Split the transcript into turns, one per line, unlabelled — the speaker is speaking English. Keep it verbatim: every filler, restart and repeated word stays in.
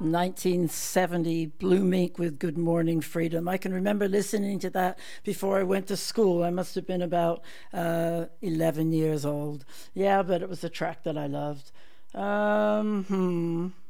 nineteen seventy Blue Mink with Good Morning Freedom. I can remember listening to that before I went to school. I must have been about uh, eleven years old. Yeah, but it was a track that I loved. Um, hmm.